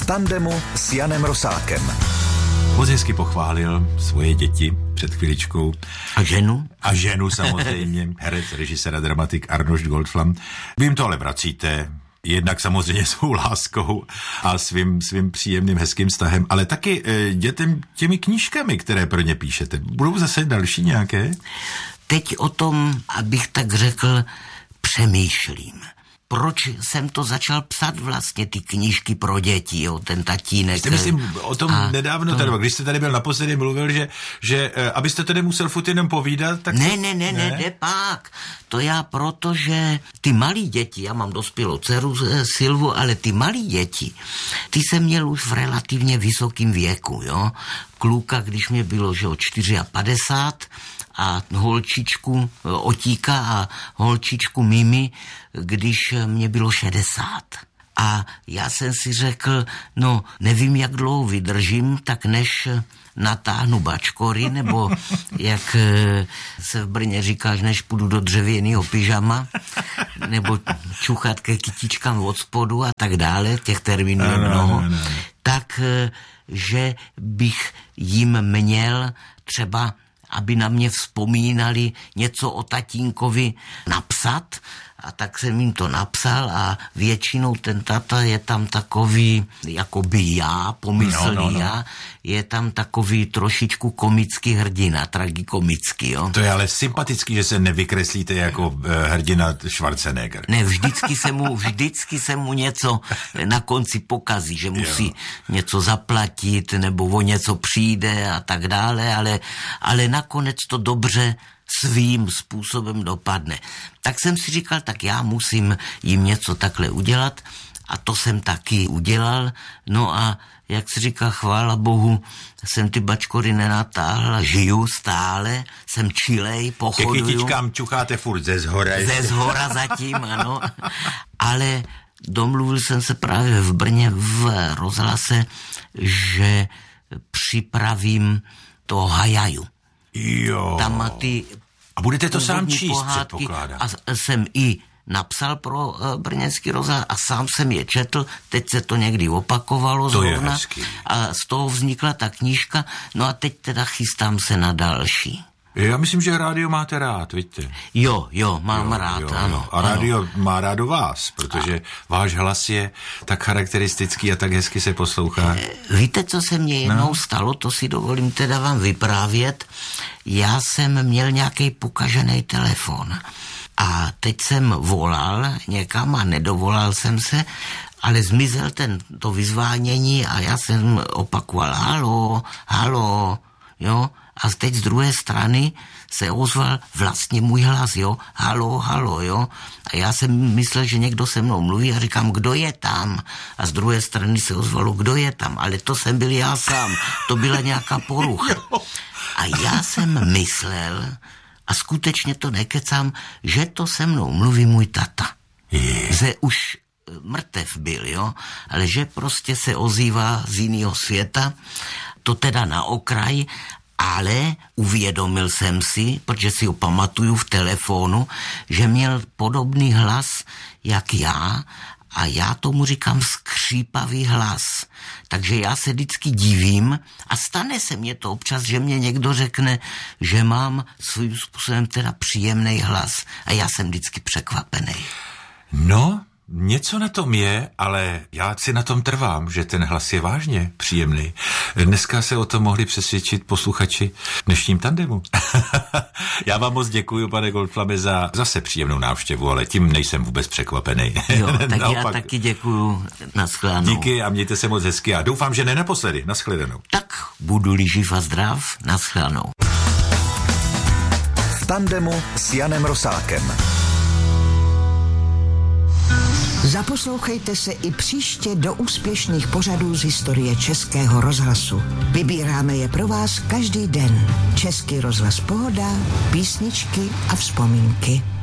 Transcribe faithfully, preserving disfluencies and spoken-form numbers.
tandemu s Janem Rosákem. Moc hezky pochválil svoje děti před chviličkou. A ženu? A ženu samozřejmě, herec, režisér a dramatik Arnošt Goldflam. Vy jim to ale vracíte, jednak samozřejmě svou láskou a svým, svým příjemným, hezkým vztahem, ale taky e, dětem těmi knížkami, které pro ně píšete. Budou zase další nějaké? Teď o tom, abych tak řekl, přemýšlím. Proč jsem to začal psát vlastně, ty knížky pro děti, jo, ten tatínek. Jste myslím o tom a nedávno, to... tady, když jste tady byl naposledy, mluvil, že, že abyste to nemusel furt jenom povídat, tak... Ne, ne, ne, ne, ne, pak. To já proto, že ty malí děti, já mám dospělou dceru Silvu, ale ty malí děti, ty jsem měl už v relativně vysokém věku, jo. Kluka, když mě bylo, že o padesát čtyři a holčičku Otíka a holčičku Mimi, když mě bylo šedesát. A já jsem si řekl, no nevím, jak dlouho vydržím, tak než natáhnu bačkory, nebo jak se v Brně říká, než půjdu do dřevěného pyžama, nebo čuchat ke kytičkám od spodu a tak dále, těch termínů je mnoho, tak, že bych jim měl třeba, aby na mě vzpomínali něco o tatínkovi napsat, a tak jsem jim to napsal a většinou ten tata je tam takový, jako by já, pomyslný no, no, no. já, je tam takový trošičku komický hrdina, tragikomický, jo. To je ale sympatický, že se nevykreslíte jako uh, hrdina Schwarzenegger. Ne, vždycky se mu, vždycky se mu něco na konci pokazí, že musí jo. něco zaplatit, nebo o něco přijde a tak dále, ale, ale nakonec to dobře svým způsobem dopadne. Tak jsem si říkal, tak já musím jim něco takhle udělat a to jsem taky udělal. No a jak se říká, chvála Bohu, jsem ty bačkory nenatáhl, žiju stále, jsem čilej, pochoduju. Ke kytičkám čucháte furt ze zhora. Ze zhora zatím, ano. Ale domluvil jsem se právě v Brně v rozhlase, že připravím to Hajaju. Jo. Tam ty a budete to sám číst, předpokládám. A jsem i napsal pro uh, brněnský rozhlas a sám jsem je četl, teď se to někdy opakovalo to zrovna a z toho vznikla ta knížka, no a teď teda chystám se na další. Já myslím, že rádio máte rád, vidíte? Jo, jo, mám jo, rád, jo, ano. A rádio ano. má rádo vás, protože a... váš hlas je tak charakteristický a tak hezky se poslouchá. Víte, co se mně jednou no. stalo, to si dovolím teda vám vyprávět. Já jsem měl nějaký pokažený telefon a teď jsem volal někam a nedovolal jsem se, ale zmizel ten, to vyzvánění a já jsem opakoval halo, halo, jo. A teď z druhé strany se ozval vlastně můj hlas, jo, halo, halo, jo. A já jsem myslel, že někdo se mnou mluví a říkám, kdo je tam? A z druhé strany se ozvalo, kdo je tam? Ale to jsem byl já sám, to byla nějaká porucha. A já jsem myslel, a skutečně to nekecám, že to se mnou mluví můj tata. Že už mrtev byl, jo, ale že prostě se ozývá z jiného světa, to teda na okraj. Ale uvědomil jsem si, protože si ho pamatuju v telefonu, že měl podobný hlas jak já a já tomu říkám skřípavý hlas. Takže já se vždycky divím a stane se mně to občas, že mě někdo řekne, že mám svým způsobem teda příjemný hlas a já jsem vždycky překvapený. No, něco na tom je, ale já si na tom trvám, že ten hlas je vážně příjemný. Dneska se o tom mohli přesvědčit posluchači dnešním tandemu. Já vám moc děkuji, pane Goldflame, za zase příjemnou návštěvu, ale tím nejsem vůbec překvapený. Jo, tak já taky děkuju. Naschledanou. Díky a mějte se moc hezky a doufám, že ne naposledy. Naschledanou. Tak budu-li živ a zdrav. Naschledanou. V tandemu s Janem Rosákem. Zaposlouchejte se i příště do úspěšných pořadů z historie Českého rozhlasu. Vybíráme je pro vás každý den. Český rozhlas Pohoda, písničky a vzpomínky.